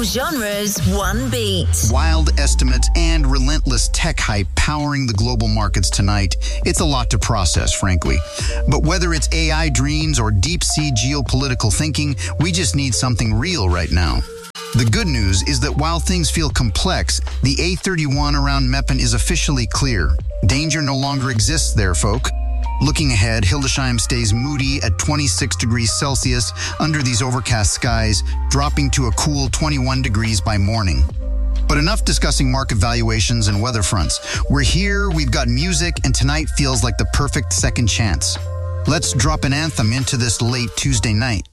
All genres, one beat. Wild estimates and relentless tech hype powering the global markets tonight. It's a lot to process, frankly. But whether it's AI dreams or deep-sea geopolitical thinking, we just need something real right now. The good news is that while things feel complex, the A31 around Meppen is officially clear. Danger no longer exists there, folk. Looking ahead, Hildesheim stays moody at 26 degrees Celsius under these overcast skies, dropping to a cool 21 degrees by morning. But enough discussing market valuations and weather fronts. We're here, we've got music, and tonight feels like the perfect second chance. Let's drop an anthem into this late Tuesday night.